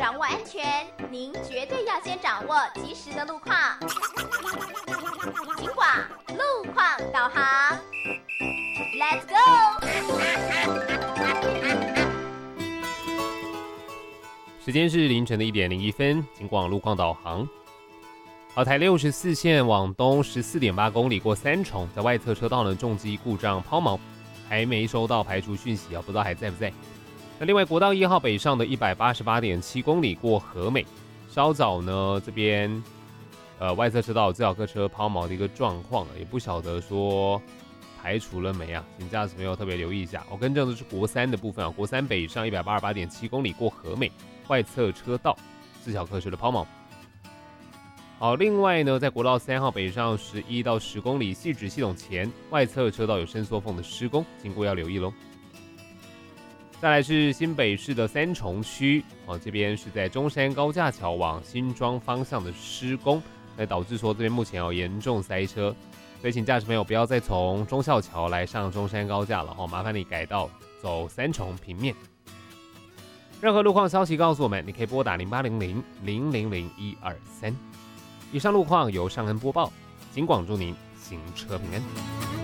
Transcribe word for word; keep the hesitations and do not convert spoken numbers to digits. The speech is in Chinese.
掌握安全，您绝对要先掌握及时的路况。警广路况导航 ，Let's go！ 时间是凌晨的一点零一分，警广路况导航。好，台六十四线往东十四点八公里过三重，在外侧车道呢重机故障抛锚，还没收到排除讯息啊，不知道还在不在。那另外国道一号北上的一百八十八点七公里过和美，稍早呢这边呃外侧车道有自小客车抛锚的一个状况，也不晓得说排除了没啊，请驾驶朋友特别留意一下。我、哦、更正的是国三的部分啊，国三北上一百八十八点七公里过和美，外侧车道自小客车的抛锚。好，另外呢，在国道三号北上十一到十公里细指系统前，外侧车道有伸缩缝的施工，经过要留意咯。再来是新北市的三重区，哦，这边是在中山高架桥往新庄方向的施工，那导致说这边目前有严重塞车，所以请驾驶朋友不要再从忠孝桥来上中山高架了，哦，麻烦你改道走三重平面。任何路况消息告诉我们，你可以拨打零八零零零零零一二三。以上路况由尚恩播报，警广祝您行车平安。